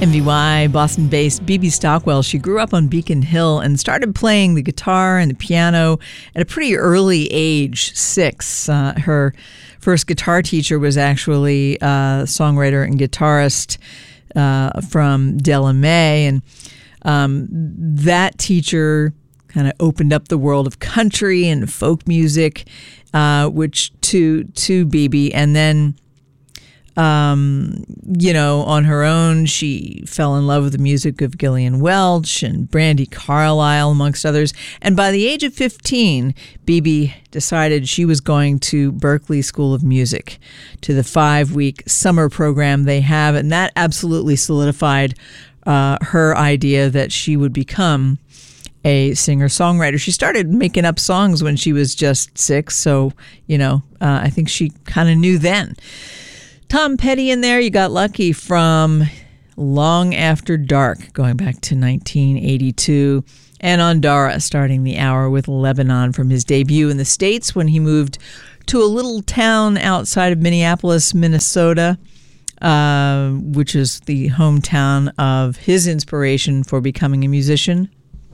MVY, Boston-based BB Stockwell. She grew up on Beacon Hill and started playing the guitar and the piano at a pretty early age, 6. Her first guitar teacher was actually a songwriter and guitarist from Della Mae, and that teacher kind of opened up the world of country and folk music, which to BB, and then on her own, she fell in love with the music of Gillian Welch and Brandi Carlile, amongst others. And by the age of 15, BB decided she was going to Berklee School of Music, to the 5-week summer program they have. And that absolutely solidified her idea that she would become a singer-songwriter. She started making up songs when she was just 6. So, I think she kind of knew then. Tom Petty in there, you got lucky, from Long After Dark, going back to 1982. And Ondara starting the hour with Lebanon from his debut in the States when he moved to a little town outside of Minneapolis, Minnesota, which is the hometown of his inspiration for becoming a musician,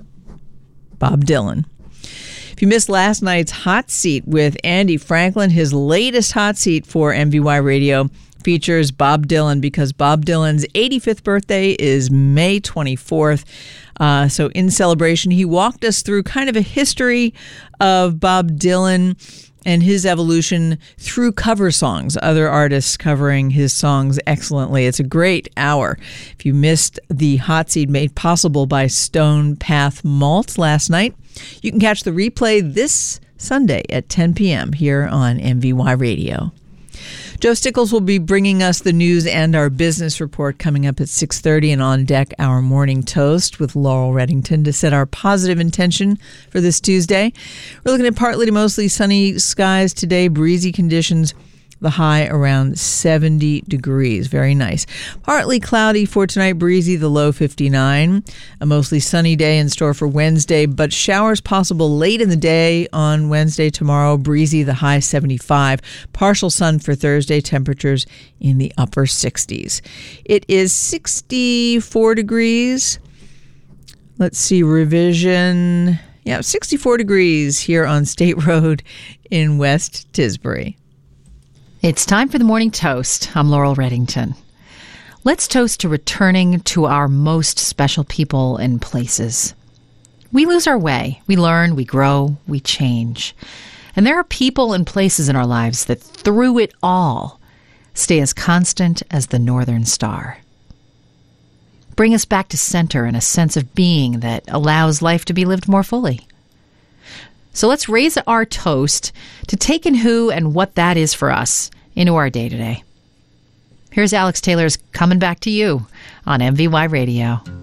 Bob Dylan. If you missed last night's Hot Seat with Andy Franklin, his latest Hot Seat for MVY Radio features Bob Dylan, because Bob Dylan's 85th birthday is May 24th. So in celebration, he walked us through kind of a history of Bob Dylan and his evolution through cover songs, other artists covering his songs excellently. It's a great hour. If you missed the Hot Seat made possible by Stone Path Malt last night, you can catch the replay this Sunday at 10 p.m. here on MVY Radio. Joe Stickles will be bringing us the news and our business report coming up at 6:30, and on deck, our morning toast with Laurel Reddington to set our positive intention for this Tuesday. We're looking at partly to mostly sunny skies today, breezy conditions, the high around 70 degrees. Very nice. Partly cloudy for tonight, breezy, the low 59. A mostly sunny day in store for Wednesday, but showers possible late in the day on Wednesday, tomorrow, breezy, the high 75. Partial sun for Thursday, temperatures in the upper 60s. It is 64 degrees. Let's see, revision. 64 degrees here on State Road in West Tisbury. It's time for the morning toast. I'm Laurel Reddington. Let's toast to returning to our most special people and places. We lose our way. We learn, we grow, we change. And there are people and places in our lives that through it all stay as constant as the northern star. Bring us back to center and a sense of being that allows life to be lived more fully. So let's raise our toast to take in who and what that is for us into our day today. Here's Alex Taylor's Coming Back to You on MVY Radio.